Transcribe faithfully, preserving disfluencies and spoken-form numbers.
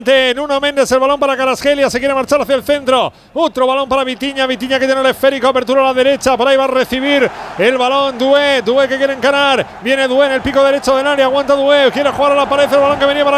Nuno Méndez, el balón para Kvaratskhelia, se quiere marchar hacia el centro, otro balón para Vitinha, Vitinha que tiene el esférico, apertura a la derecha, por ahí va a recibir el balón Doué, Doué que quiere encarar, viene Doué en el pico derecho del área, aguanta Doué, quiere jugar a la pared, el balón que venía para